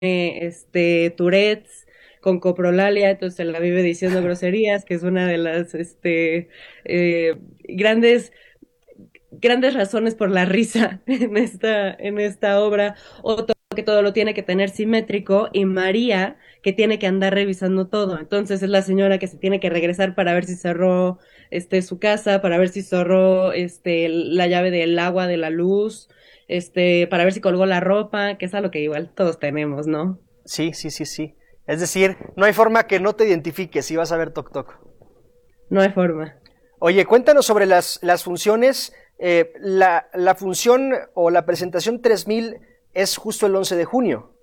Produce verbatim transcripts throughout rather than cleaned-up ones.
este, Tourette's, con coprolalia, entonces se la vive diciendo groserías, que es una de las este, eh, grandes, grandes razones por la risa en esta, en esta obra. Otro que todo lo tiene que tener simétrico, y María, que tiene que andar revisando todo. Entonces es la señora que se tiene que regresar para ver si cerró este, su casa, para ver si cerró este, la llave del agua, de la luz, este, para ver si colgó la ropa, que es algo que igual todos tenemos, ¿no? Sí, sí, sí, sí. Es decir, no hay forma que no te identifiques si vas a ver Toc Toc. No hay forma. Oye, cuéntanos sobre las, las funciones. Eh, la, la función o la presentación tres mil es justo el once de junio.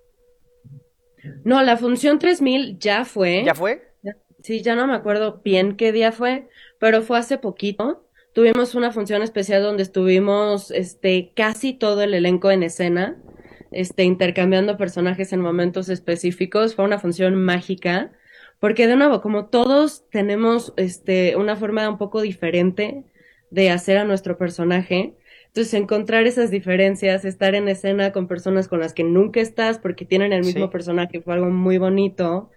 No, la función tres mil ya fue. ¿Ya fue? Sí, ya no me acuerdo bien qué día fue, pero fue hace poquito. Tuvimos una función especial donde estuvimos este, casi todo el elenco en escena, este, intercambiando personajes en momentos específicos. Fue una función mágica, porque de nuevo, como todos tenemos este, una forma un poco diferente de hacer a nuestro personaje, entonces encontrar esas diferencias, estar en escena con personas con las que nunca estás porque tienen el mismo Sí. personaje, fue algo muy bonito.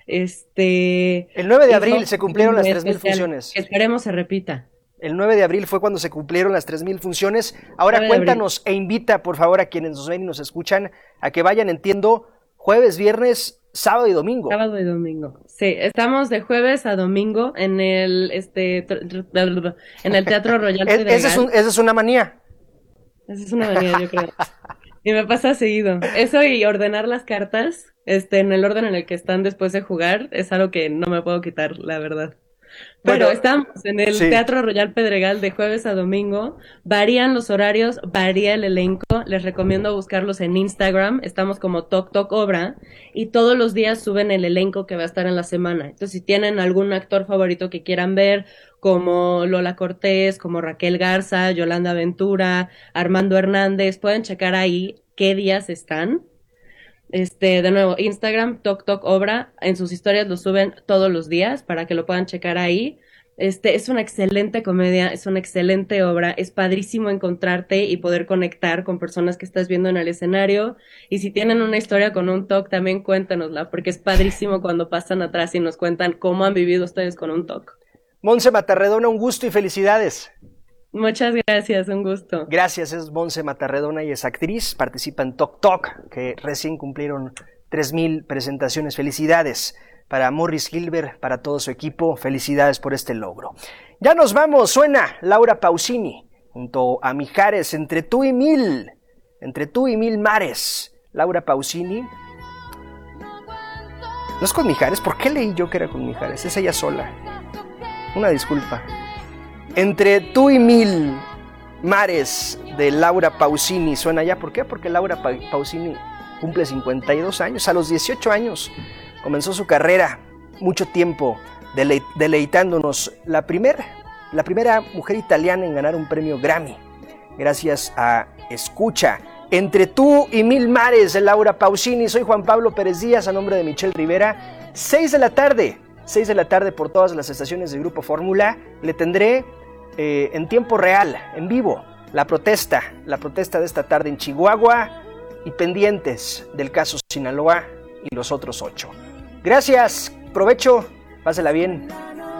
Este, El nueve de y fue abril se cumplieron las muy tres mil especial, funciones. que esperemos se repita. El nueve de abril fue cuando se cumplieron las tres mil funciones. Ahora nueve de abril. cuéntanos e invita, por favor, a quienes nos ven y nos escuchan a que vayan, entiendo, jueves, viernes, sábado y domingo. Sábado y domingo. Sí, estamos de jueves a domingo en el este tr- tr- tr- en el Teatro Royal Es- Pedregal. esa, es un- esa es una manía. Esa es una manía, yo creo. Y me pasa seguido. Eso y ordenar las cartas, este, en el orden en el que están después de jugar, es algo que no me puedo quitar, la verdad. Pero Bueno, estamos en el sí. Teatro Royal Pedregal de jueves a domingo. Varían los horarios, varía el elenco. Les recomiendo buscarlos en Instagram. Estamos como Toc Toc Obra. Y todos los días suben el elenco que va a estar en la semana. Entonces, si tienen algún actor favorito que quieran ver, como Lola Cortés, como Raquel Garza, Yolanda Ventura, Armando Hernández, pueden checar ahí qué días están. Este, de nuevo, Instagram, Toc Toc Obra, en sus historias lo suben todos los días para que lo puedan checar ahí. Este, es una excelente comedia, es una excelente obra, es padrísimo encontrarte y poder conectar con personas que estás viendo en el escenario. Y si tienen una historia con un T O C, también cuéntanosla, porque es padrísimo cuando pasan atrás y nos cuentan cómo han vivido ustedes con un T O C. Monse Matarredona, un gusto y felicidades. Muchas gracias, un gusto. Gracias, es Monse Matarredona y es actriz, participa en Toc Toc, que recién cumplieron tres mil presentaciones. Felicidades para Morris Gilbert, para todo su equipo, felicidades por este logro. Ya nos vamos, suena Laura Pausini, junto a Mijares, entre tú y mil, entre tú y mil mares. Laura Pausini. ¿No es con Mijares? ¿Por qué leí yo que era con Mijares? Es ella sola. Una disculpa. Entre tú y mil mares, de Laura Pausini, suena ya. ¿Por qué? Porque Laura pa- Pausini cumple cincuenta y dos años. A los dieciocho años comenzó su carrera, mucho tiempo dele- deleitándonos. La, primer, la primera mujer italiana en ganar un premio Grammy, gracias a Escucha. Entre tú y mil mares, de Laura Pausini. Soy Juan Pablo Pérez Díaz, a nombre de Michelle Rivera. seis de la tarde, seis de la tarde por todas las estaciones de Grupo Fórmula. Le tendré eh, en tiempo real, en vivo, la protesta, la protesta de esta tarde en Chihuahua, y pendientes del caso Sinaloa y los otros ocho. Gracias, provecho, pásela bien.